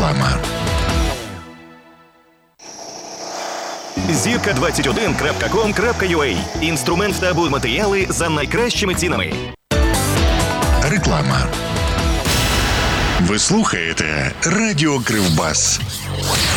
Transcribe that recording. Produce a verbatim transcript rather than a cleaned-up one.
Реклама. зірка двадцять один крапка ком крапка ю а. Інструмент та будматеріали за найкращими цінами. Реклама. Ви слухаєте Радіо Кривбас.